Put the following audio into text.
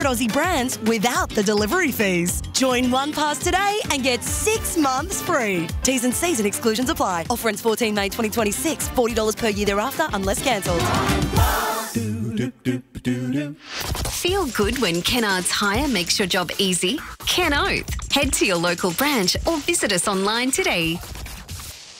Aussie brands without the delivery fees. Join OnePass today and get 6 months free. T's and C's and exclusions apply. Offer ends 14 May 2026. $40 per year thereafter unless cancelled. Feel good when Kennards Hire makes your job easy? Ken Oath. Head to your local branch or visit us online today.